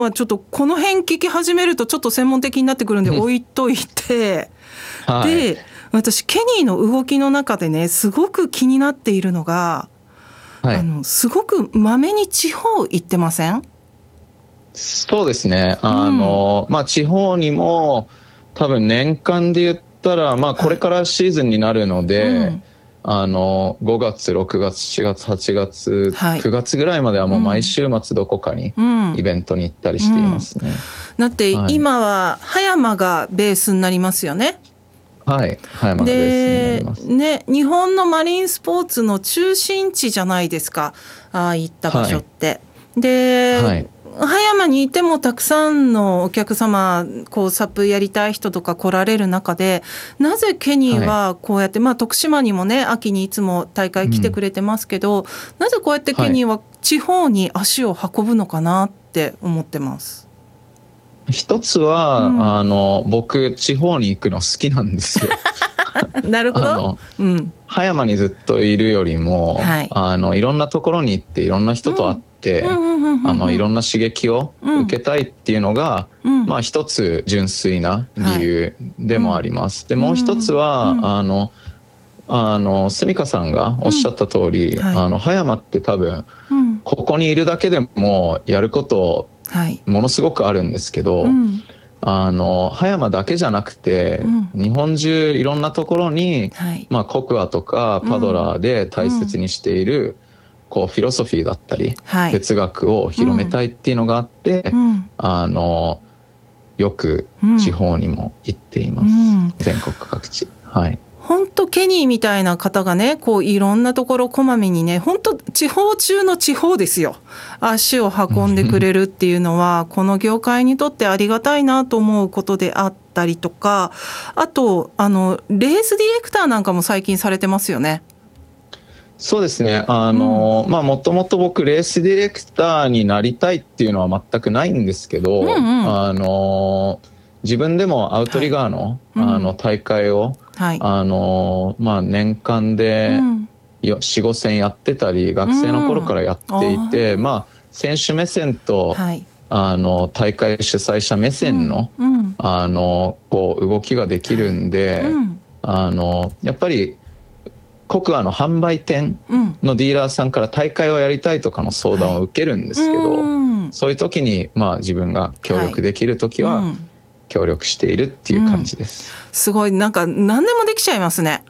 まあ、ちょっとこの辺聞き始めるとちょっと専門的になってくるんで置いといて、 はい、 で私ケニーの動きの中でねすごく気になっているのが、 はい、 すごくまめに地方行ってません？ そうですね。まあ、地方にも多分年間で言ったら、まあ、これからシーズンになるので、5月、6月、7月、8月、9月ぐらいまではもう毎週末どこかにイベントに行ったりしていますね。 だって今は葉山がベースになりますよね。 はい、葉山がベースになります。 ね、日本のマリンスポーツの中心地じゃないですか、ああいった場所って。で、葉山にいてもたくさんのお客様こうサップやりたい人とか来られる中で、なぜケニーはこうやって、まあ、徳島にもね秋にいつも大会来てくれてますけど、なぜこうやってケニーは地方に足を運ぶのかなって思ってます。 一つは、僕地方に行くの好きなんですよ。 なるほど。 葉山にずっといるよりも、いろんなところに行っていろんな人と会って、いろんな刺激を受けたいっていうのが、まあ一つ純粋な理由でもあります。でもう一つは、スミカさんがおっしゃった通り、葉山って多分、ここにいるだけでもやることものすごくあるんですけど、葉山だけじゃなくて、日本中いろんなところに、まあ、コクアとかパドラーで大切にしている、こうフィロソフィーだったり、哲学を広めたいっていうのがあって、よく地方にも行っています、全国各地。 本当ケニーみたいな方がねこういろんなところこまめにね本当地方中の地方ですよ足を運んでくれるっていうのはこの業界にとってありがたいなと思うことであったりとか、あとレースディレクターなんかも最近されてますよね。 そうですね。まあもともと僕レースディレクターになりたいっていうのは全くないんですけど、自分でもアウトリガーの、大会をまあ、年間で4、5戦やってたり学生の頃からやっていて、まあ、選手目線と、大会主催者目線の、こう動きができるんで、やっぱりコクアの販売店のディーラーさんから大会をやりたいとかの相談を受けるんですけど、そういう時に、まあ、自分が協力できる時は、協力しているっていう感じです。 すごいなんか何でもできちゃいますね。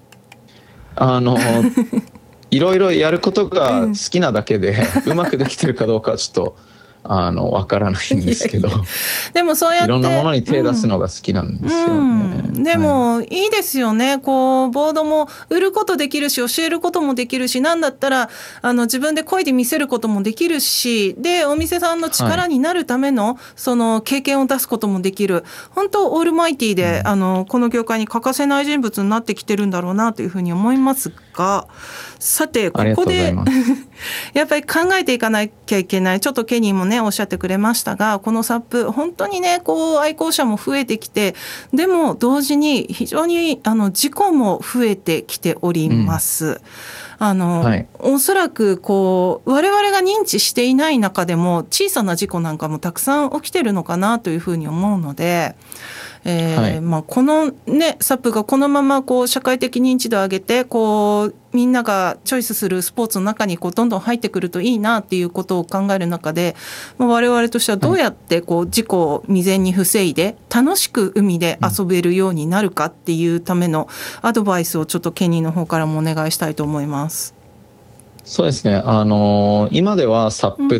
いろいろやることが好きなだけで、うまくできてるかどうかはちょっとわからないんですけど、 でもそうやっていろんなものに手出すのが好きなんですよね。 でもいいですよね。こうボードも売ることできるし教えることもできるし、なんだったら自分で漕いで見せることもできるし、でお店さんの力になるためのその経験を出すこともできる、本当オールマイティーでこの業界に欠かせない人物になってきてるんだろうなというふうに思いますが、さてここでやっぱり考えていかなきゃいけない、ちょっとケニーもねおっしゃってくれましたが、このサップ本当にねこう愛好者も増えてきて、でも同時に非常に事故も増えてきております。おそらくこう我々が認知していない中でも小さな事故なんかもたくさん起きてるのかなというふうに思うので、まあ、このねサップがこのままこう社会的認知度を上げてこうみんながチョイスするスポーツの中にこうどんどん入ってくるといいなっていうことを考える中で、まあ、我々としてはどうやってこう事故を未然に防いで楽しく海で遊べるようになるかっていうためのアドバイスをちょっとケニーの方からもお願いしたいと思います。 そうですね。今ではサップって、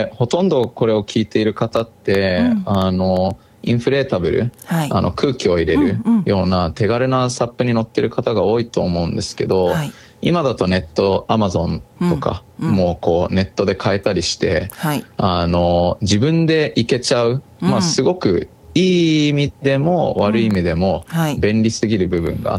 ほとんどこれを聞いている方って、インフレータブル、空気を入れるような手軽なサップに乗ってる方が多いと思うんですけど、今だとネット、アマゾンとか、もうこうネットで買えたりして、自分で行けちゃう、まあすごくいい意味でも悪い意味でも便利すぎる部分があって、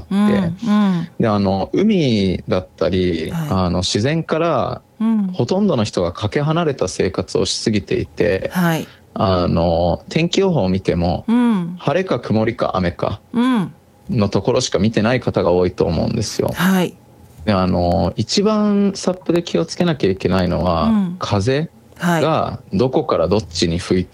で海だったり、自然からほとんどの人がかけ離れた生活をしすぎていて、天気予報を見ても、晴れか曇りか雨かのところしか見てない方が多いと思うんですよ。で一番サップで気をつけなきゃいけないのは、風がどこからどっちに吹い